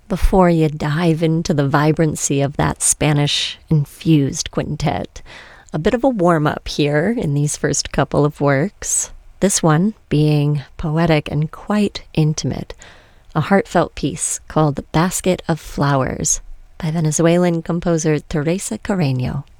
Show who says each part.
Speaker 1: before you dive into the vibrancy of that Spanish-infused quintet. A bit of a warm-up here in these first couple of works. This one being poetic and quite intimate. A heartfelt piece called Basket of Flowers by Venezuelan composer Teresa Carreño.